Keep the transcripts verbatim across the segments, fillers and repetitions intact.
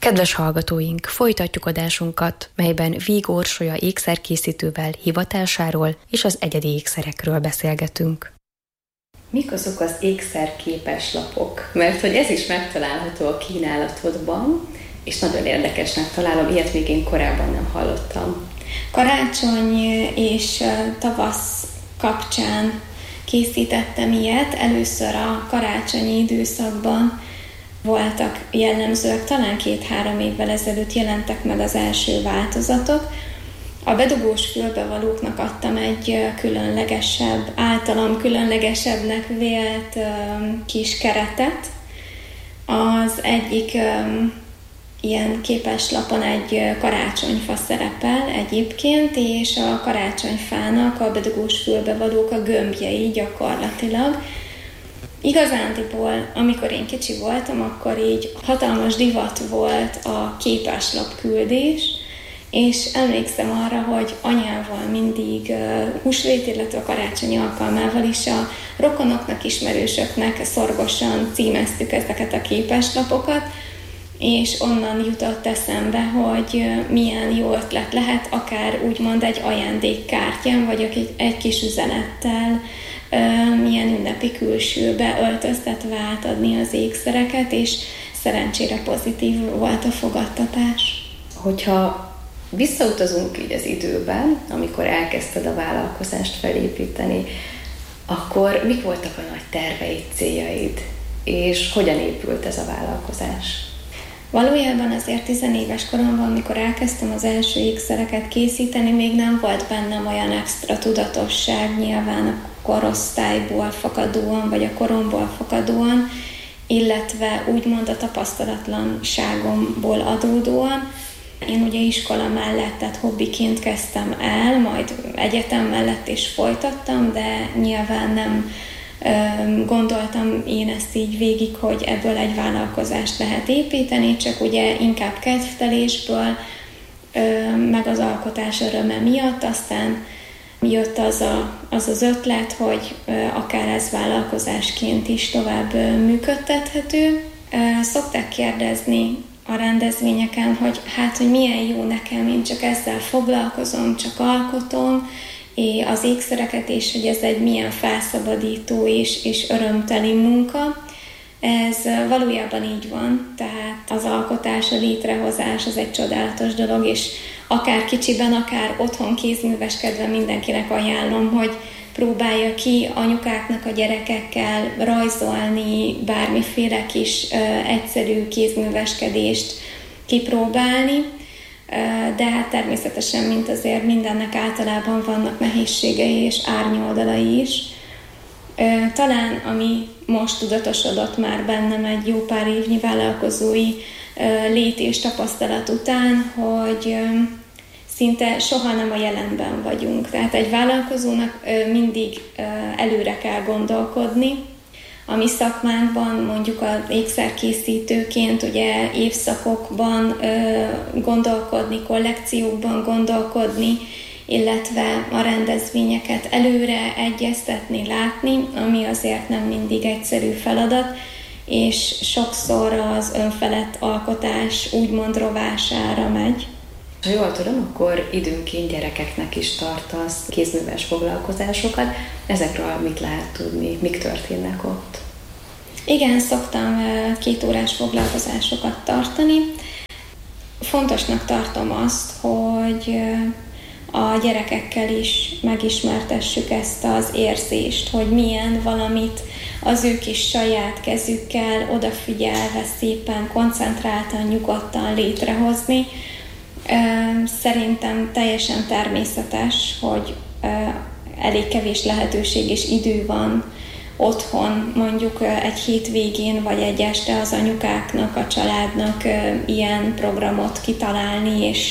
Kedves hallgatóink, folytatjuk adásunkat, melyben Víg Orsolya ékszerkészítővel hivatásáról és az egyedi ékszerekről beszélgetünk. Mik azok az ékszerképes lapok? Mert hogy ez is megtalálható a kínálatodban, és nagyon érdekesnek találom, ilyet még én korábban nem hallottam. Karácsony és tavasz kapcsán készítettem ilyet. Először a karácsonyi időszakban voltak jellemzőek, talán két-három évvel ezelőtt jelentek meg az első változatok. A bedugós fülbevalóknak adtam egy különlegesebb, általam különlegesebbnek vélt um, kis keretet. Az egyik um, ilyen képeslapon egy karácsonyfa szerepel egyébként, és a karácsonyfának a bedugós fülbevalók a gömbjei gyakorlatilag. Igazándiból, amikor én kicsi voltam, akkor így hatalmas divat volt a képeslap küldés, és emlékszem arra, hogy anyával mindig uh, húsvét, illetve a karácsony alkalmával is a rokonoknak, ismerősöknek szorgosan címeztük ezeket a képeslapokat, és onnan jutott eszembe, hogy uh, milyen jó ötlet lehet akár úgymond egy ajándékkártyán, vagy egy, egy kis üzenettel milyen ünnepi külsőbe öltöztetve átadni az ékszereket, és szerencsére pozitív volt a fogadtatás. Hogyha visszautazunk így az időben, amikor elkezdted a vállalkozást felépíteni, akkor mik voltak a nagy terveid, céljaid, és hogyan épült ez a vállalkozás? Valójában azért tizenéves koromban, amikor elkezdtem az első ékszereket készíteni, még nem volt bennem olyan extra tudatosság, nyilván a korosztályból fakadóan, vagy a koromból fakadóan, illetve úgymond a tapasztalatlanságomból adódóan. Én ugye iskola mellett, tehát hobbiként kezdtem el, majd egyetem mellett is folytattam, de nyilván nem gondoltam én ezt így végig, hogy ebből egy vállalkozást lehet építeni, csak ugye inkább kedvtelésből, meg az alkotás öröme miatt, aztán jött az, a, az az ötlet, hogy akár ez vállalkozásként is tovább működtethető. Szokták kérdezni a rendezvényeken, hogy hát, hogy milyen jó nekem, én csak ezzel foglalkozom, csak alkotom, az ékszereket, és hogy ez egy milyen felszabadító és, és örömteli munka. Ez valójában így van, tehát az alkotás, a létrehozás az egy csodálatos dolog, és akár kicsiben, akár otthon kézműveskedve mindenkinek ajánlom, hogy próbálja ki anyukáknak a gyerekekkel rajzolni, bármiféle kis ö, egyszerű kézműveskedést kipróbálni, de hát természetesen, mint azért mindennek általában vannak nehézségei és árnyoldalai is. Talán ami most tudatosodott már bennem egy jó pár évnyi vállalkozói lét és tapasztalat után, hogy szinte soha nem a jelenben vagyunk. Tehát egy vállalkozónak mindig előre kell gondolkodni. A mi szakmánkban, mondjuk az ékszerkészítőként ugye évszakokban ö, gondolkodni, kollekciókban gondolkodni, illetve a rendezvényeket előre egyeztetni, látni, ami azért nem mindig egyszerű feladat, és sokszor az önfelett alkotás úgymond rovására megy. Ha jól tudom, akkor időnként gyerekeknek is tartasz kézműves foglalkozásokat. Ezekről mit lehet tudni? Mik történnek ott? Igen, szoktam két órás foglalkozásokat tartani. Fontosnak tartom azt, hogy a gyerekekkel is megismertessük ezt az érzést, hogy milyen valamit az ő kis saját kezükkel odafigyelve szépen, koncentráltan, nyugodtan létrehozni. Szerintem teljesen természetes, hogy elég kevés lehetőség és idő van otthon, mondjuk egy hétvégén vagy egy este az anyukáknak, a családnak ilyen programot kitalálni, és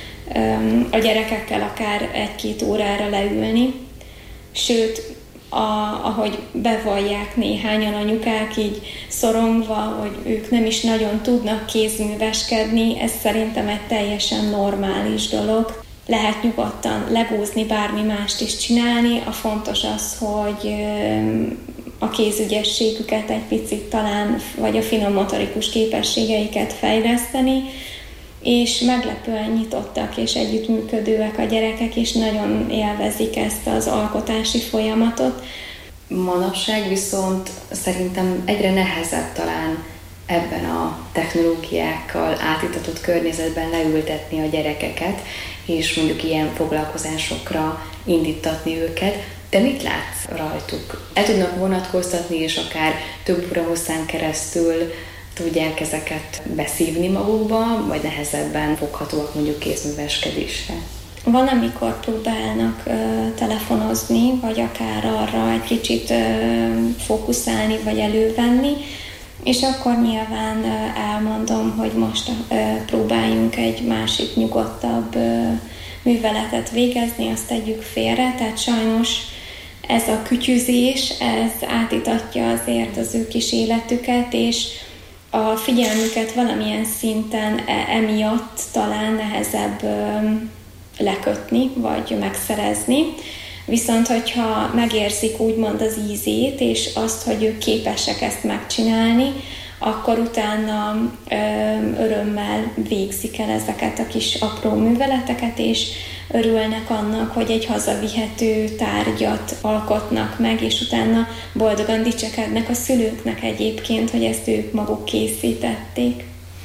a gyerekekkel akár egy-két órára leülni. Sőt, a, ahogy bevallják néhányan anyukák így szorongva, hogy ők nem is nagyon tudnak kézműveskedni, ez szerintem egy teljesen normális dolog. Lehet nyugodtan legózni, bármi mást is csinálni, a fontos az, hogy a kézügyességüket egy picit talán, vagy a finom motorikus képességeiket fejleszteni, és meglepően nyitottak és együttműködőek a gyerekek, és nagyon élvezik ezt az alkotási folyamatot. Manapság viszont szerintem egyre nehezebb talán ebben a technológiákkal átítatott környezetben leültetni a gyerekeket, és mondjuk ilyen foglalkozásokra indítatni őket. Te mit látsz rajtuk? El tudnak vonatkoztatni, és akár több óra hosszán keresztül tudják ezeket beszívni magukba, vagy nehezebben foghatóak mondjuk kézműveskedésre? Van, amikor próbálnak ö, telefonozni, vagy akár arra egy kicsit ö, fókuszálni, vagy elővenni, és akkor nyilván ö, elmondom, hogy most ö, próbáljunk egy másik nyugodtabb ö, műveletet végezni, azt tegyük félre, tehát sajnos ez a kütyüzés, ez átítatja azért az ő kis életüket, és a figyelmüket valamilyen szinten emiatt talán nehezebb lekötni, vagy megszerezni. Viszont, hogyha megérzik úgymond az ízét, és azt, hogy ők képesek ezt megcsinálni, akkor utána örömmel végzik el ezeket a kis apró műveleteket, és örülnek annak, hogy egy hazavihető tárgyat alkotnak meg, és utána boldogan dicsekednek a szülőknek egyébként, hogy ezt ők maguk készítették.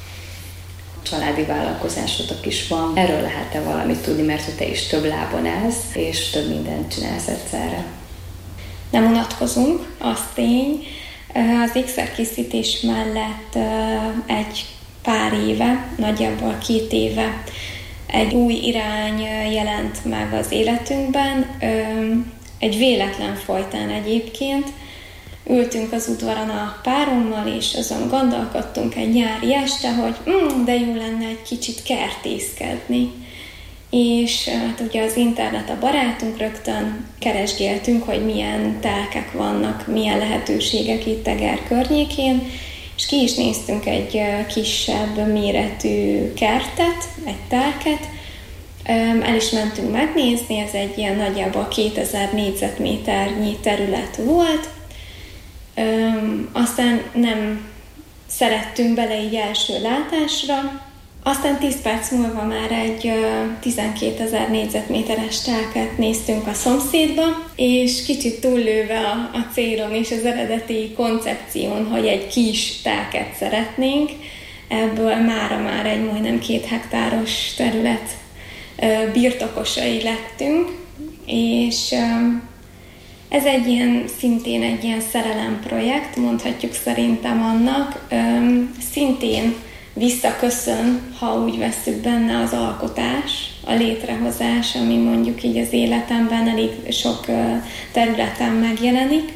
Családi vállalkozásotok is van. Erről lehet-e valamit tudni, mert hogy te is több lábon állsz, és több mindent csinálsz egyszerre? Nem unatkozunk, az tény. Az ékszerkészítés mellett egy pár éve, nagyjából két éve egy új irány jelent meg az életünkben, egy véletlen folytán egyébként. Ültünk az udvaron a párommal, és azon gondolkodtunk egy nyári este, hogy mm, de jó lenne egy kicsit kertészkedni. És hát ugye az internet a barátunk, rögtön keresgéltünk, hogy milyen telkek vannak, milyen lehetőségek itt Eger környékén, és ki is néztünk egy kisebb méretű kertet, egy telket, el is mentünk megnézni, ez egy ilyen nagyjából kétezer négyzetméternyi terület volt, aztán nem szerettünk bele így első látásra, aztán tíz perc múlva már egy tizenkétezer négyzetméteres telket néztünk a szomszédba, és kicsit túllőve a, a célon és az eredeti koncepción, hogy egy kis telket szeretnénk, ebből mára már egy majdnem két hektáros terület birtokosai lettünk, és ez egy ilyen, szintén egy ilyen szerelemprojekt, mondhatjuk szerintem annak, szintén visszaköszön, ha úgy vesszük benne az alkotás, a létrehozás, ami mondjuk így az életemben elég sok területen megjelenik,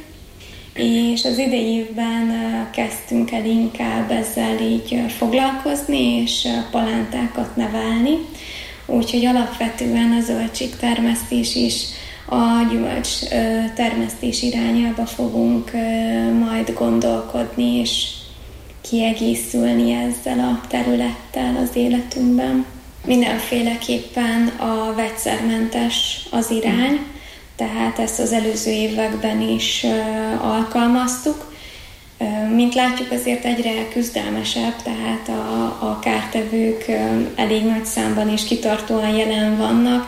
és az idei évben kezdtünk el inkább ezzel így foglalkozni, és palántákat nevelni, úgyhogy alapvetően a zöldségtermesztés is a gyümölcs termesztés irányába fogunk majd gondolkodni, és kiegészülni ezzel a területtel az életünkben. Mindenféleképpen a vegyszermentes az irány, tehát ezt az előző években is alkalmaztuk. Mint látjuk, azért egyre küzdelmesebb, tehát a, a kártevők elég nagy számban és kitartóan jelen vannak,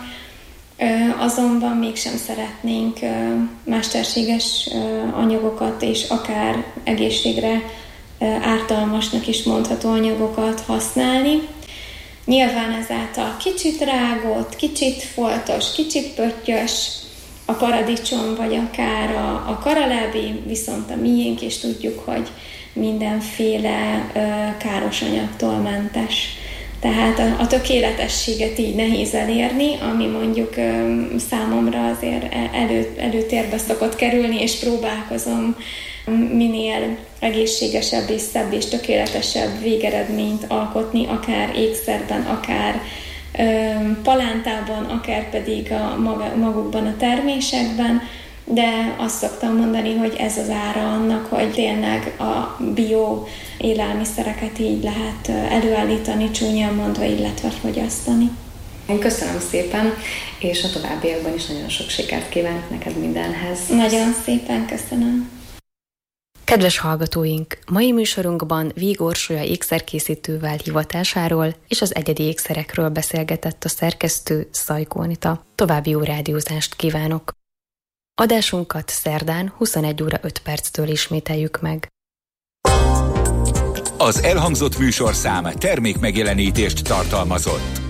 azonban mégsem szeretnénk mesterséges anyagokat és akár egészségre ártalmasnak is mondható anyagokat használni. Nyilván ezáltal kicsit rágott, kicsit foltos, kicsit pöttyös a paradicsom, vagy akár a, a karalábi, viszont a miénk, és tudjuk, hogy mindenféle ö, káros anyagtól mentes. Tehát a, a tökéletességet így nehéz elérni, ami mondjuk ö, számomra azért elő, előtérbe szokott kerülni, és próbálkozom minél egészségesebb és szebb és tökéletesebb végeredményt alkotni, akár ékszerben, akár ö, palántában, akár pedig a maga, magukban a termésekben, de azt szoktam mondani, hogy ez az ára annak, hogy tényleg a bio élelmiszereket így lehet előállítani, csúnyán mondva, illetve fogyasztani. Én köszönöm szépen, és a továbbiakban is nagyon sok sikert kívánok neked mindenhez. Nagyon szépen köszönöm. Kedves hallgatóink, mai műsorunkban Víg Orsolya ékszerkészítővel hivatásáról és az egyedi ékszerekről beszélgetett a szerkesztő, Szajkó Anita. További jó rádiózást kívánok! Adásunkat szerdán huszonegy óra öt perctől ismételjük meg. Az elhangzott műsorszám termékmegjelenítést tartalmazott.